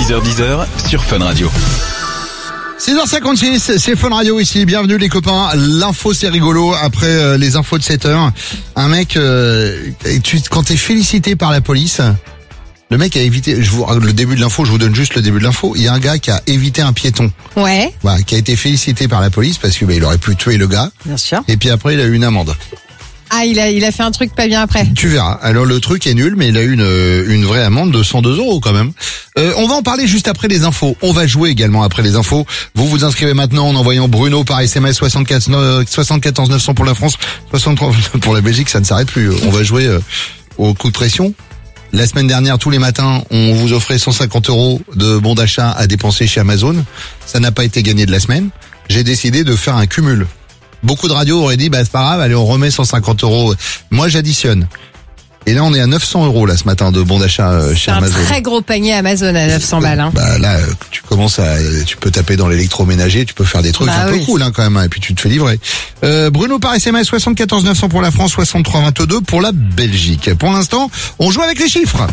6h10 sur Fun Radio. 6h56, c'est Fun Radio ici, bienvenue les copains. L'info c'est rigolo, après les infos de 7h, un mec, quand t'es félicité par la police, le mec a évité, le début de l'info, je vous donne juste le début de l'info, il y a un gars qui a évité un piéton. Ouais. Voilà, qui a été félicité par la police parce que il aurait pu tuer le gars. Bien sûr. Et puis après il a eu une amende. Ah, il a fait un truc pas bien après. Tu verras. Alors le truc est nul, mais il a eu une vraie amende de 102 € quand même. On va en parler juste après les infos. On va jouer également après les infos. Vous vous inscrivez maintenant en envoyant Bruno par SMS 74 900 pour la France, 63 pour la Belgique. Ça ne s'arrête plus. On va jouer au coup de pression. La semaine dernière, tous les matins, on vous offrait 150 € de bons d'achat à dépenser chez Amazon. Ça n'a pas été gagné de la semaine. J'ai décidé de faire un cumul. Beaucoup de radios auraient dit, c'est pas grave, allez, on remet 150 €. Moi, j'additionne. Et là, on est à 900 € là ce matin de bons d'achat chez Amazon. C'est un très gros panier Amazon à 900 balles. Hein. Là, tu peux taper dans l'électroménager, tu peux faire des trucs un peu cool quand même, et puis tu te fais livrer. Bruno par SMS 74 900 pour la France, 63 22 pour la Belgique. Pour l'instant, on joue avec les chiffres.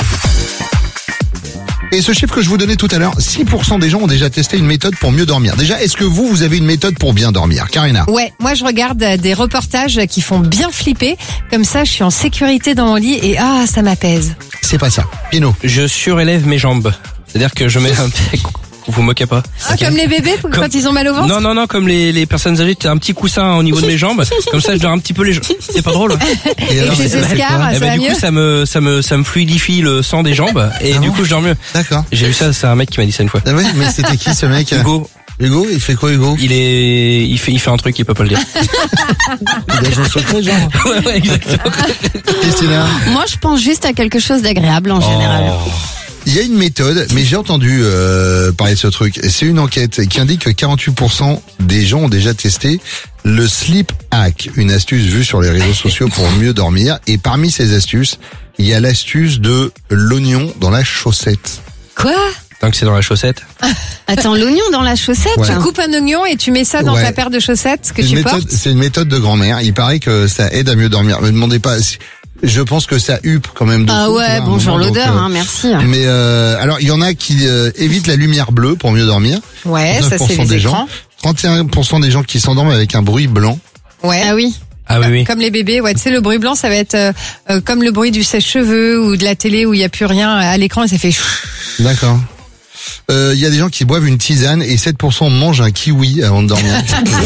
Et ce chiffre que je vous donnais tout à l'heure, 6% des gens ont déjà testé une méthode pour mieux dormir. Déjà, est-ce que vous avez une méthode pour bien dormir, Karina? Ouais, moi je regarde des reportages qui font bien flipper. Comme ça, je suis en sécurité dans mon lit et ça m'apaise. C'est pas ça. Pino. Je surélève mes jambes. C'est-à-dire que je mets un... Vous moquez pas. Okay. Comme les bébés quand ils ont mal au ventre? Non, comme les personnes âgées, t'as un petit coussin au niveau de mes jambes. Comme ça, je dors un petit peu les jambes. C'est pas drôle. Et alors, ces escarres, ça va du mieux? coup, ça me fluidifie le sang des jambes. Et du coup, je dors mieux. D'accord. J'ai vu ça, c'est un mec qui m'a dit ça une fois. Ah ouais, mais c'était qui ce mec? Hugo, il fait quoi, Hugo? Il fait un truc, il peut pas le dire. Il est agent secret, genre. Ouais, exactement. Christina. Moi, je pense juste à quelque chose d'agréable en général. Il y a une méthode, mais j'ai entendu parler de ce truc. C'est une enquête qui indique que 48% des gens ont déjà testé le sleep hack, une astuce vue sur les réseaux sociaux pour mieux dormir. Et parmi ces astuces, il y a l'astuce de l'oignon dans la chaussette. Quoi? Tant que c'est dans la chaussette. Attends, l'oignon dans la chaussette? Ouais. Tu coupes un oignon et tu mets ça dans ta paire de chaussettes que tu portes? C'est une méthode de grand-mère. Il paraît que ça aide à mieux dormir. Me demandez pas... Je pense que ça huppe quand même. Ah ouais, bonjour l'odeur, merci. Mais alors il y en a qui évitent la lumière bleue pour mieux dormir. Ouais, ça c'est les écrans. 31% des gens qui s'endorment avec un bruit blanc. Ouais. Ah oui. Ah oui. Comme les bébés, ouais, tu sais, le bruit blanc, ça va être comme le bruit du sèche-cheveux ou de la télé où il y a plus rien à l'écran et ça fait. D'accord. Il y a des gens qui boivent une tisane et 7% mangent un kiwi avant de dormir.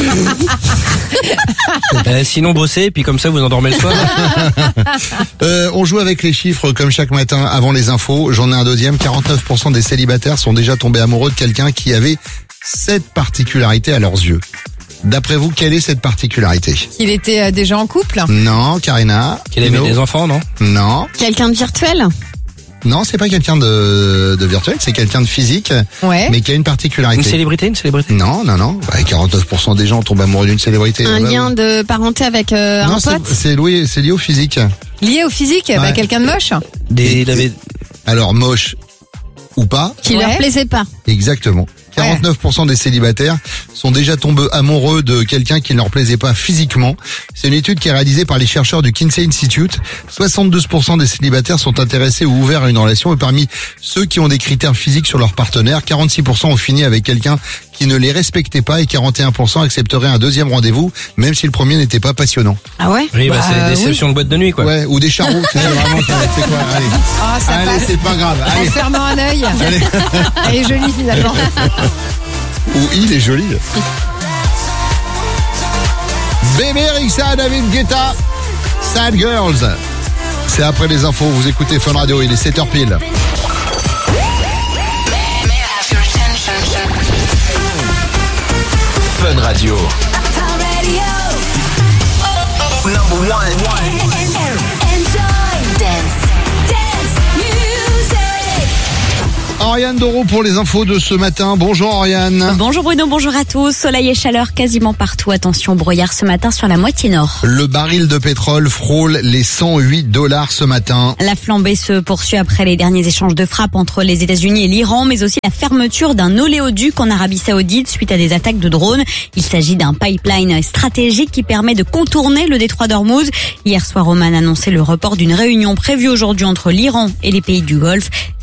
Sinon bossez, et puis comme ça vous endormez le soir. On joue avec les chiffres comme chaque matin avant les infos. J'en ai un deuxième. 49% des célibataires sont déjà tombés amoureux de quelqu'un qui avait cette particularité à leurs yeux. D'après vous, quelle est cette particularité? Qu'il était déjà en couple? Non, Karina. Qu'il avait des enfants, non? Non. Quelqu'un de virtuel? Non, c'est pas quelqu'un de virtuel, c'est quelqu'un de physique, mais qui a une particularité. Une célébrité? Non. 49% des gens tombent amoureux d'une célébrité. Un lien de parenté avec un pote? C'est lié au physique. Lié au physique? Quelqu'un de moche? Alors, moche ou pas. Qui leur plaisait pas. Exactement. 49% des célibataires sont déjà tombés amoureux de quelqu'un qui ne leur plaisait pas physiquement. C'est une étude qui est réalisée par les chercheurs du Kinsey Institute. 72% des célibataires sont intéressés ou ouverts à une relation et parmi ceux qui ont des critères physiques sur leur partenaire, 46% ont fini avec quelqu'un qui ne les respectait pas et 41% accepteraient un deuxième rendez-vous même si le premier n'était pas passionnant. Ah ouais? Oui, c'est déception de boîte de nuit quoi. Ouais, ou des charrots. Vraiment, c'est quoi? Allez. Allez, c'est pas grave. Allez. En fermant un œil. Elle est jolie finalement. Ou il est joli. Bébé Rixa, David Guetta, Sad Girls. C'est après les infos, vous écoutez Fun Radio, il est 7h pile. Fun Radio. Number one. Oriane Doro pour les infos de ce matin. Bonjour Oriane. Bonjour Bruno, bonjour à tous. Soleil et chaleur quasiment partout. Attention, brouillard ce matin sur la moitié nord. Le baril de pétrole frôle les $108 ce matin. La flambée se poursuit après les derniers échanges de frappes entre les États-Unis et l'Iran, mais aussi la fermeture d'un oléoduc en Arabie Saoudite suite à des attaques de drones. Il s'agit d'un pipeline stratégique qui permet de contourner le détroit d'Ormuz. Hier soir, Oman a annoncé le report d'une réunion prévue aujourd'hui entre l'Iran et les pays du Golfe.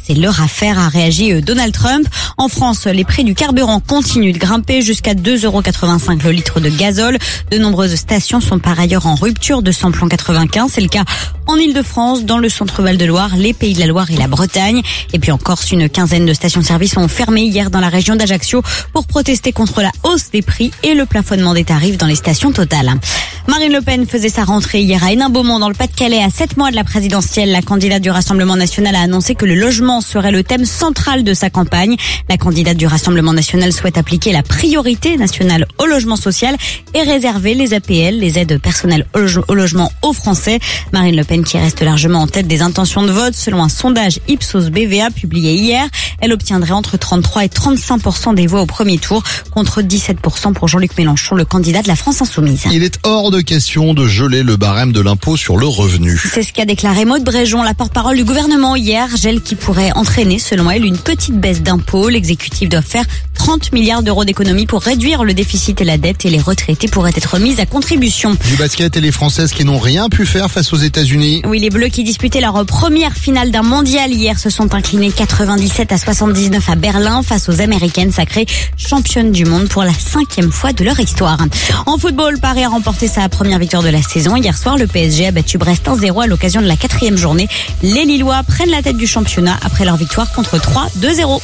C'est leur affaire, a réagi Donald Trump. En France, les prix du carburant continuent de grimper jusqu'à 2,85 € le litre de gazole. De nombreuses stations sont par ailleurs en rupture de samplon 95. C'est le cas en Ile-de-France, dans le centre Val-de-Loire, les Pays de la Loire et la Bretagne. Et puis en Corse, une quinzaine de stations-service ont fermé hier dans la région d'Ajaccio pour protester contre la hausse des prix et le plafonnement des tarifs dans les stations Total. Marine Le Pen faisait sa rentrée hier à Hénin-Beaumont dans le Pas-de-Calais à 7 mois de la présidentielle. La candidate du Rassemblement national a annoncé que le logement serait le thème central de sa campagne. La candidate du Rassemblement national souhaite appliquer la priorité nationale au logement social et réserver les APL, les aides personnelles au logement aux Français. Marine Le Pen qui reste largement en tête des intentions de vote selon un sondage Ipsos BVA publié hier. Elle obtiendrait entre 33 et 35% des voix au premier tour contre 17% pour Jean-Luc Mélenchon, le candidat de la France Insoumise. Il est hors de question de geler le barème de l'impôt sur le revenu. C'est ce qu'a déclaré Maud Bréjon, la porte-parole du gouvernement hier. Gel qui pourrait entraîner, selon elle, une petite baisse d'impôts. L'exécutif doit faire 30 milliards d'euros d'économies pour réduire le déficit et la dette et les retraités pourraient être mis à contribution. Du basket et les Françaises qui n'ont rien pu faire face aux États-Unis. Oui, les Bleus qui disputaient leur première finale d'un mondial hier se sont inclinés 97-79 à Berlin face aux Américaines sacrées championnes du monde pour la 5e fois de leur histoire. En football, Paris a remporté sa première victoire de la saison. Hier soir, le PSG a battu Brest 1-0 à l'occasion de la 4e journée. Les Lillois prennent la tête du championnat après leur victoire contre 3-2-0.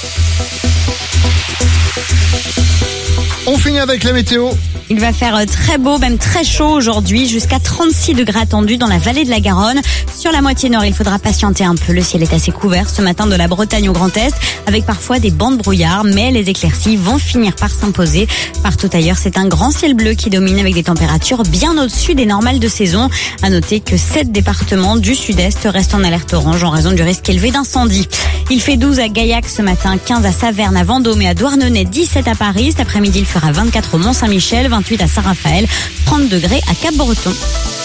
On finit avec la météo. Il va faire très beau, même très chaud aujourd'hui, jusqu'à 36 degrés attendus dans la vallée de la Garonne. Sur la moitié nord, il faudra patienter un peu. Le ciel est assez couvert ce matin de la Bretagne au Grand Est, avec parfois des bancs de brouillard, mais les éclaircies vont finir par s'imposer. Partout ailleurs, c'est un grand ciel bleu qui domine avec des températures bien au-dessus des normales de saison. À noter que 7 départements du sud-est restent en alerte orange en raison du risque élevé d'incendie. Il fait 12 à Gaillac ce matin, 15 à Saverne, à Vendôme et à Douarnenez, 17 à Paris. Cet après-midi, il fera 24 au Mont-Saint-Michel, 28 à Saint-Raphaël, 30 degrés à Cap-Breton.